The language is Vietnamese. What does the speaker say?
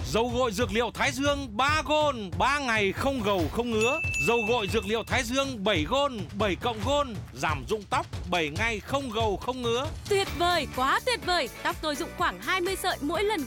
Dầu gội dược liệu Thái Dương 3 Gold, 3 ngày không gầu không ngứa. Dầu gội dược liệu Thái Dương 7 Gold, 7 cộng Gold, giảm rụng tóc 7 ngày không gầu không ngứa. Tuyệt vời, quá tuyệt vời. Tóc tôi rụng khoảng 20 sợi mỗi lần